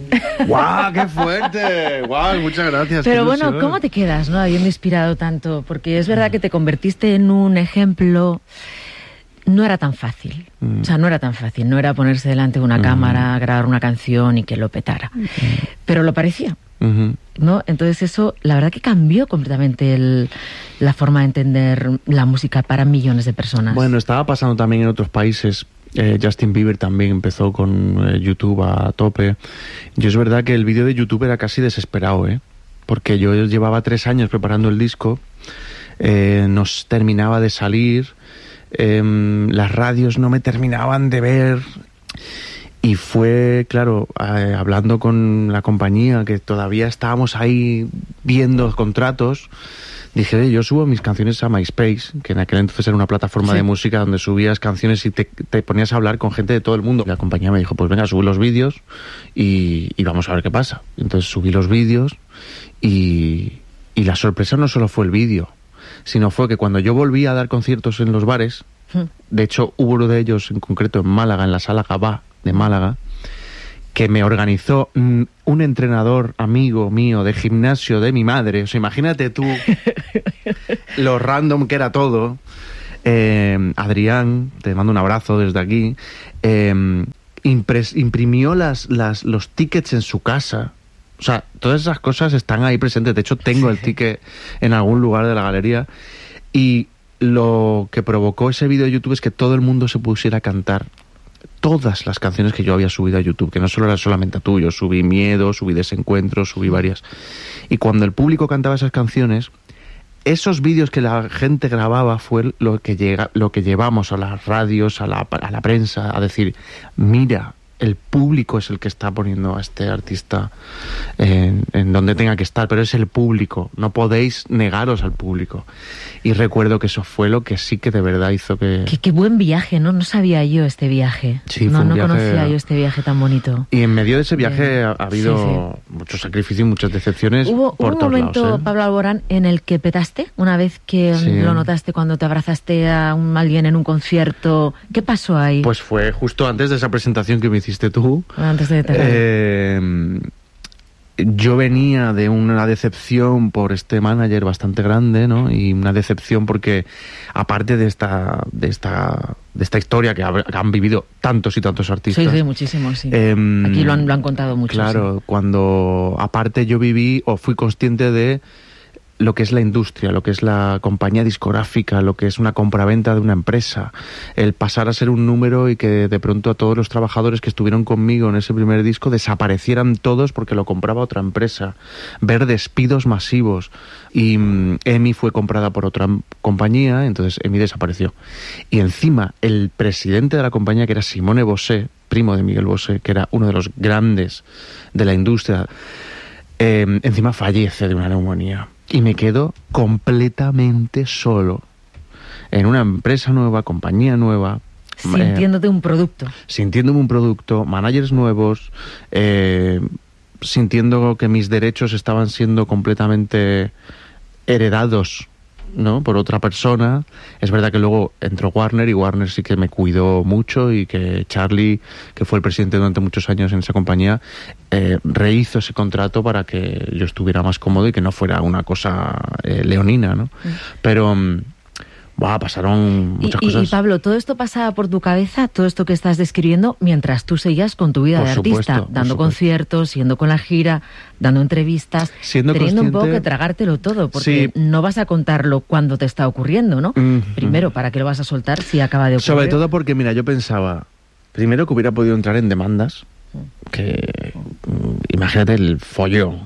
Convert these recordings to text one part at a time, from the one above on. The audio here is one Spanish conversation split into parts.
¡Guau, qué fuerte! ¡Guau, muchas gracias! Pero bueno, ¿cómo te quedas, no, habiendo inspirado tanto? Porque es verdad que te convertiste en un ejemplo. No era tan fácil. O sea, no era tan fácil. No era ponerse delante de una cámara, grabar una canción y que lo petara. Pero lo parecía. ¿No? Entonces eso, la verdad que cambió completamente la forma de entender la música para millones de personas. Bueno, estaba pasando también en otros países. Justin Bieber también empezó con YouTube a tope. Yo es verdad que el vídeo de YouTube era casi desesperado, porque yo llevaba 3 años preparando el disco, nos terminaba de salir, las radios no me terminaban de ver, y fue, claro, hablando con la compañía, que todavía estábamos ahí viendo contratos, dije, yo subo mis canciones a MySpace, que en aquel entonces era una plataforma de música donde subías canciones y te ponías a hablar con gente de todo el mundo. La compañía me dijo, pues venga, sube los vídeos y vamos a ver qué pasa. Entonces subí los vídeos y la sorpresa no solo fue el vídeo, sino fue que cuando yo volví a dar conciertos en los bares, de hecho hubo uno de ellos en concreto en Málaga, en la Sala Gabá de Málaga, que me organizó un entrenador amigo mío de gimnasio de mi madre. O sea, imagínate tú lo random que era todo. Adrián, te mando un abrazo desde aquí, imprimió los tickets en su casa. O sea, todas esas cosas están ahí presentes. De hecho, tengo el ticket en algún lugar de la galería. Y lo que provocó ese vídeo de YouTube es que todo el mundo se pusiera a cantar todas las canciones que yo había subido a YouTube, que no solo era solamente a tú, yo subí Miedo, subí Desencuentro, subí varias. Y cuando el público cantaba esas canciones, esos vídeos que la gente grababa fue lo que llevamos a las radios, a la prensa, a decir, mira, el público es el que está poniendo a este artista en donde tenga que estar, pero es el público, no podéis negaros al público. Y recuerdo que eso fue lo que sí que de verdad hizo que... Qué buen viaje, ¿no? No sabía yo este viaje. Sí, no viaje... conocía yo este viaje tan bonito. Y en medio de ese viaje ha habido muchos sacrificios y muchas decepciones. Hubo un momento, lados, Pablo Alborán, en el que petaste, una vez que lo notaste cuando te abrazaste a alguien en un concierto. ¿Qué pasó ahí? Pues fue justo antes de esa presentación que me hiciste tú. Antes de yo venía de una decepción por este manager bastante grande, ¿no? Y una decepción porque, aparte de esta historia que han vivido tantos y tantos artistas. Sí, muchísimos, sí. Aquí lo han contado mucho. Claro, cuando aparte yo viví o fui consciente de lo que es la industria, lo que es la compañía discográfica, lo que es una compraventa de una empresa, el pasar a ser un número y que de pronto a todos los trabajadores que estuvieron conmigo en ese primer disco desaparecieran todos porque lo compraba otra empresa, ver despidos masivos, y EMI fue comprada por otra compañía, entonces EMI desapareció. Y encima el presidente de la compañía, que era Simone Bosé, primo de Miguel Bosé, que era uno de los grandes de la industria, encima fallece de una neumonía. Y me quedo completamente solo en una empresa nueva, compañía nueva. Sintiéndote un producto. Sintiéndome un producto, managers nuevos, sintiendo que mis derechos estaban siendo completamente heredados, ¿no?, por otra persona. Es verdad que luego entró Warner y Warner sí que me cuidó mucho, y que Charlie, que fue el presidente durante muchos años en esa compañía, rehizo ese contrato para que yo estuviera más cómodo y que no fuera una cosa leonina, ¿no? Pero pasaron muchas cosas. Y Pablo, ¿todo esto pasaba por tu cabeza, todo esto que estás describiendo, mientras tú seguías con tu vida de artista, dando conciertos, yendo con la gira, dando entrevistas, teniendo un poco que tragártelo todo, porque no vas a contarlo cuando te está ocurriendo, ¿no? Primero, ¿para qué lo vas a soltar si acaba de ocurrir? Sobre todo porque, mira, yo pensaba, primero, que hubiera podido entrar en demandas, que imagínate el follón.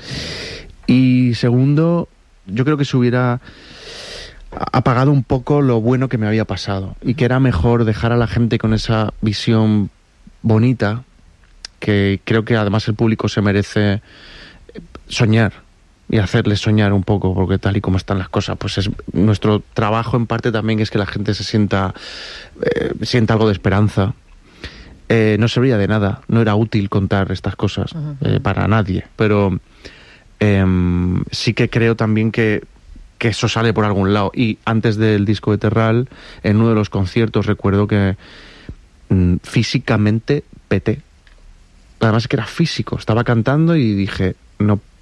Y segundo, yo creo que se hubiera apagado un poco lo bueno que me había pasado, y que era mejor dejar a la gente con esa visión bonita, que creo que además el público se merece soñar y hacerles soñar un poco, porque tal y como están las cosas, pues es nuestro trabajo en parte también, es que la gente se sienta algo de esperanza. No servía de nada, no era útil contar estas cosas para nadie, pero sí que creo también que eso sale por algún lado. Y antes del disco de Terral, en uno de los conciertos, recuerdo que físicamente peté. además que era físico, estaba cantando y dije, no